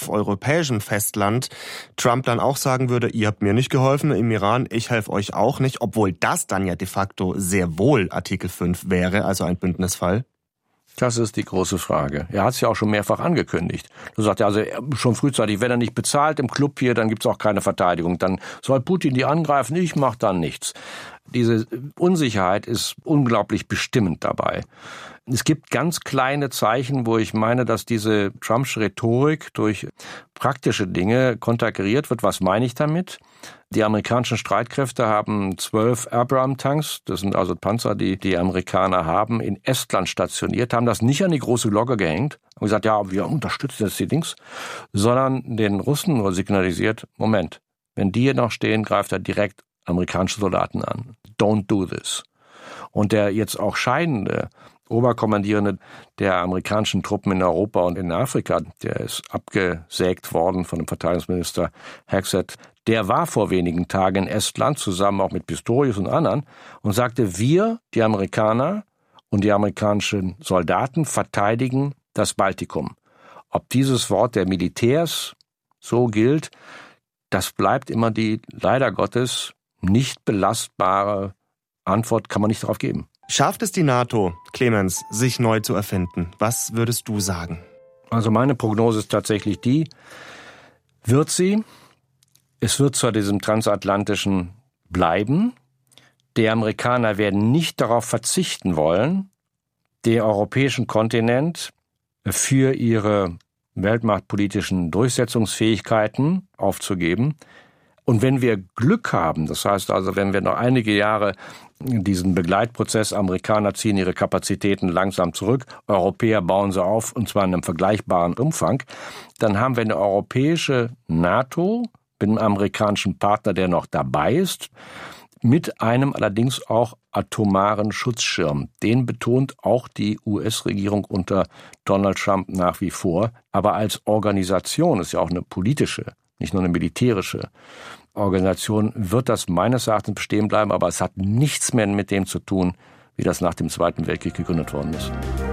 auf europäischem Festland Trump dann auch sagen würde, ihr habt mir nicht geholfen im Iran, ich helfe euch auch nicht, obwohl das dann ja de facto sehr wohl Artikel 5 wäre, also ein Bündnisfall? Das ist die große Frage. Er hat es ja auch schon mehrfach angekündigt. Er sagt ja also schon frühzeitig, wenn er nicht bezahlt im Club hier, dann gibt's auch keine Verteidigung. Dann soll Putin die angreifen, ich mach dann nichts. Diese Unsicherheit ist unglaublich bestimmend dabei. Es gibt ganz kleine Zeichen, wo ich meine, dass diese Trumpsche Rhetorik durch praktische Dinge konterkariert wird. Was meine ich damit? Die amerikanischen Streitkräfte haben 12 Abrams-Tanks, das sind also Panzer, die die Amerikaner haben, in Estland stationiert, haben das nicht an die große Glocke gehängt und gesagt, ja, wir unterstützen jetzt die Dings, sondern den Russen nur signalisiert, Moment, wenn die hier noch stehen, greift er direkt amerikanische Soldaten an. Don't do this. Und der jetzt auch scheidende Oberkommandierende der amerikanischen Truppen in Europa und in Afrika, der ist abgesägt worden von dem Verteidigungsminister Hagsett, der war vor wenigen Tagen in Estland, zusammen auch mit Pistorius und anderen, und sagte, wir, die Amerikaner und die amerikanischen Soldaten, verteidigen das Baltikum. Ob dieses Wort der Militärs so gilt, das bleibt immer die, leider Gottes, nicht belastbare Antwort, kann man nicht darauf geben. Schafft es die NATO, Clemens, sich neu zu erfinden? Was würdest du sagen? Also meine Prognose ist tatsächlich die, wird sie. Es wird zu diesem transatlantischen bleiben. Die Amerikaner werden nicht darauf verzichten wollen, den europäischen Kontinent für ihre weltmachtpolitischen Durchsetzungsfähigkeiten aufzugeben. Und wenn wir Glück haben, das heißt also, wenn wir noch einige Jahre diesen Begleitprozess, Amerikaner ziehen ihre Kapazitäten langsam zurück, Europäer bauen sie auf, und zwar in einem vergleichbaren Umfang, dann haben wir eine europäische NATO mit einem amerikanischen Partner, der noch dabei ist, mit einem allerdings auch atomaren Schutzschirm. Den betont auch die US-Regierung unter Donald Trump nach wie vor. Aber als Organisation, ist ja auch eine politische, nicht nur eine militärische Organisation, wird das meines Erachtens bestehen bleiben, aber es hat nichts mehr mit dem zu tun, wie das nach dem Zweiten Weltkrieg gegründet worden ist.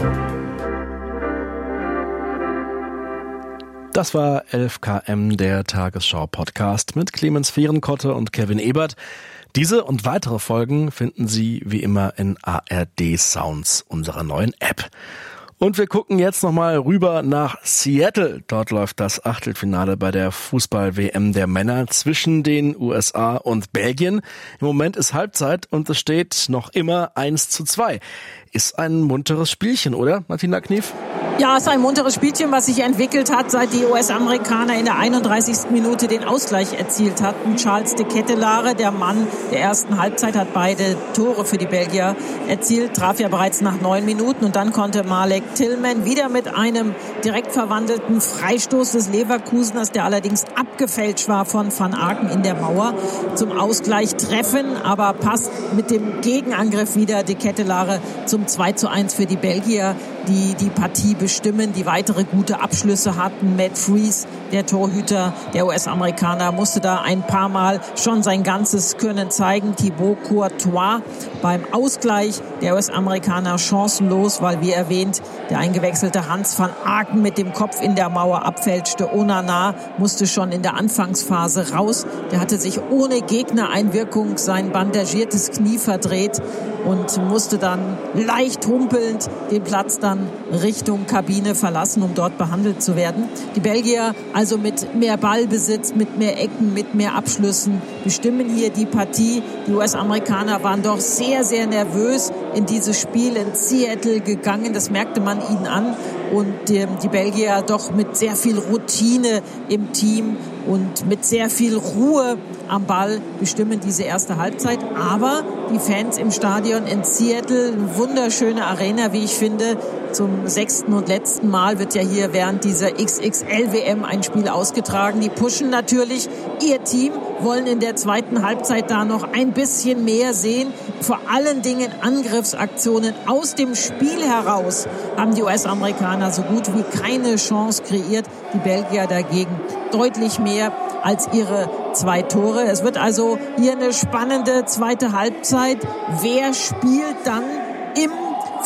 Das war 11 km, der Tagesschau-Podcast mit Clemens Fehrenkotte und Kevin Ebert. Diese und weitere Folgen finden Sie wie immer in ARD Sounds, unserer neuen App. Und wir gucken jetzt nochmal rüber nach Seattle. Dort läuft das Achtelfinale bei der Fußball-WM der Männer zwischen den USA und Belgien. Im Moment ist Halbzeit und es steht noch immer 1:2. Ist ein munteres Spielchen, oder, Martina Knief? Ja, es ist ein munteres Spielchen, was sich entwickelt hat, seit die US-Amerikaner in der 31. Minute den Ausgleich erzielt hatten. Charles de Ketelaere, der Mann der ersten Halbzeit, hat beide Tore für die Belgier erzielt, traf ja bereits nach 9 Minuten. Und dann konnte Malek Tillman wieder mit einem direkt verwandelten Freistoß des Leverkuseners, der allerdings abgefälscht war von Van Aken in der Mauer, zum Ausgleich treffen. Aber passt mit dem Gegenangriff wieder de Ketelaere zum 2:1 für die Belgier, die die Partie bestimmen, die weitere gute Abschlüsse hatten. Matt Freese, der Torhüter der US-Amerikaner, musste da ein paar Mal schon sein ganzes Können zeigen. Thibaut Courtois beim Ausgleich der US-Amerikaner chancenlos, weil, wie erwähnt, der eingewechselte Hans van Aken mit dem Kopf in der Mauer abfälschte. Onana musste schon in der Anfangsphase raus. Der hatte sich ohne Gegnereinwirkung sein bandagiertes Knie verdreht und musste dann leicht humpelnd den Platz dann Richtung Kabine verlassen, um dort behandelt zu werden. Die Belgier also mit mehr Ballbesitz, mit mehr Ecken, mit mehr Abschlüssen bestimmen hier die Partie. Die US-Amerikaner waren doch sehr, sehr nervös in dieses Spiel in Seattle gegangen. Das merkte man ihnen an. Und die Belgier doch mit sehr viel Routine im Team und mit sehr viel Ruhe am Ball bestimmen diese erste Halbzeit. Aber die Fans im Stadion in Seattle, eine wunderschöne Arena, wie ich finde. Zum 6. und letzten Mal wird ja hier während dieser XXL-WM ein Spiel ausgetragen. Die pushen natürlich ihr Team, wollen in der zweiten Halbzeit da noch ein bisschen mehr sehen. Vor allen Dingen Angriffsaktionen aus dem Spiel heraus haben die US-Amerikaner so gut wie keine Chance kreiert. Die Belgier dagegen deutlich mehr als ihre 2 Tore. Es wird also hier eine spannende zweite Halbzeit. Wer spielt dann im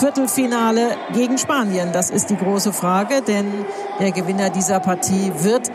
Viertelfinale gegen Spanien? Das ist die große Frage, denn der Gewinner dieser Partie wird